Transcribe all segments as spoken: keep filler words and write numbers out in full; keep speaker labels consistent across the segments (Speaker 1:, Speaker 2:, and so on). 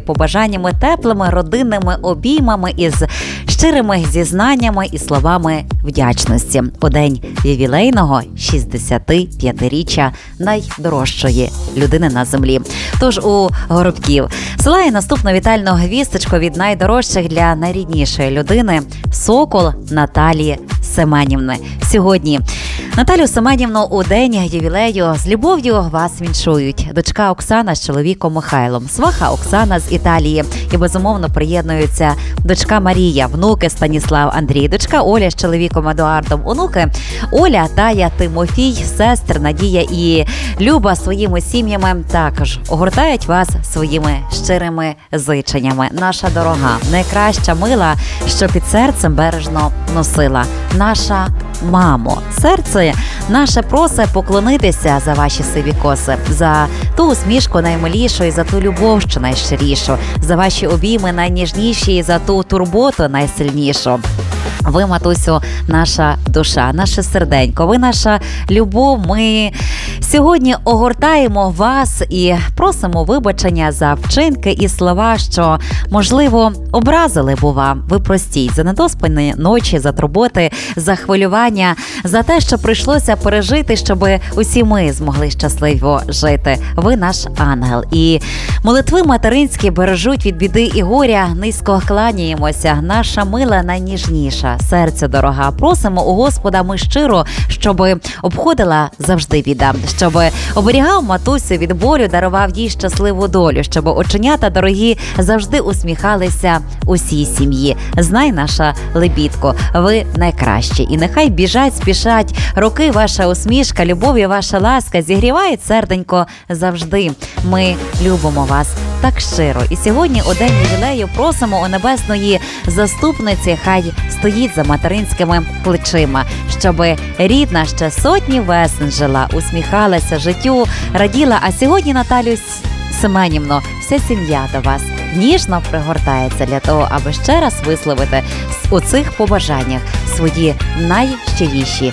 Speaker 1: побажаннями, теплими родинними обіймами із щирими зізнаннями і словами вдячності у день ювілейного шістдесятип'ятиріччя найдорожчої людини на землі. Тож у Горобків силає наступну вітальну вісточку від найдорожчих для найріднішої людини Сокол Наталії Семенівни. Сьогодні Наталю Семенівну у день ювілею з любов'ю вас віншують дочка Оксана з чоловіком Михайлом, сваха Оксана з Італії і, безумовно, приєднуються дочка Марія, внуки Станіслав, Андрій, дочка Оля з чоловіком Едуардом, онуки Оля, Тая, Тимофій, сестри Надія і Люба своїми сім'ями також огортають вас своїми щирими зиченнями. Наша дорога, найкраща мила, що під серцем бережно носила. Наша мамо, серце наше просить поклонитися за ваші сиві коси, за ту усмішку наймилішу і за ту любов, що найщирішу, за ваші обійми найніжніші і за ту турботу найсильнішу. Ви, матусю, наша душа, наше серденько, ви наша любов. Ми сьогодні огортаємо вас і просимо вибачення за вчинки і слова, що, можливо, образили, бува. Ви простіть за недоспані ночі, за турботи, за хвилювання, за те, що прийшлося пережити, щоб усі ми змогли щасливо жити. Ви наш ангел. І молитви материнські бережуть від біди і горя. Низько кланяємося. Наша мила найніжніша. Серце дорога, просимо у Господа ми щиро, щоб обходила завжди біда, щоб оберігав матусю від болю, дарував їй щасливу долю, щоб оченята дорогі завжди усміхалися усій сім'ї. Знай, наша лебідко, ви найкращі. І нехай біжать, спішать роки, ваша усмішка, любов і ваша ласка зігрівають серденько завжди. Ми любимо вас так щиро. І сьогодні у день ювілею просимо у небесної заступниці, хай стоїть за материнськими плечима, щоб рідна ще сотні весен жила, усміхалася життю, раділа. А сьогодні, Наталю Семенівно, вся сім'я до вас ніжно пригортається для того, аби ще раз висловити у цих побажаннях свої найщиріші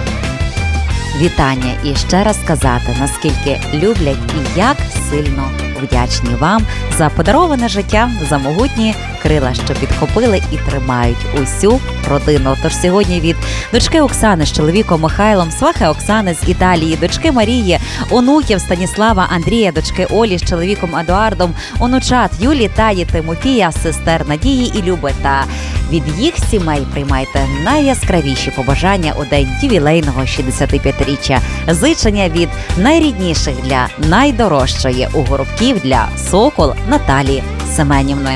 Speaker 1: вітання і ще раз сказати, наскільки люблять і як сильно вдячні вам за подароване життя, за могутні крила, що підхопили і тримають усю родину. Тож сьогодні від дочки Оксани з чоловіком Михайлом, свахи Оксани з Італії, дочки Марії, онуків Станіслава, Андрія, дочки Олі з чоловіком Едуардом, онучат Юлі, Таї, Тимофія, сестер Надії і Люби. Та від їх сімей приймайте найяскравіші побажання у день ювілейного шістдесятип'ятиріччя. Зичення від найрідніших для найдорожчої у Горобків для Сокол Наталії Семенівни.